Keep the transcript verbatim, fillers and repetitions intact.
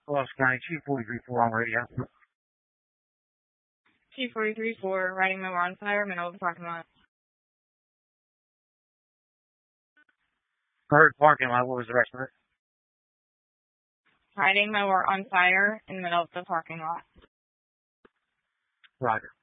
Los County two forty-three four on radio. two forty-three four, riding mower on fire, middle of the parking lot. I heard parking lot. What was the rest of it? Riding mower on fire in the middle of the parking lot. Roger.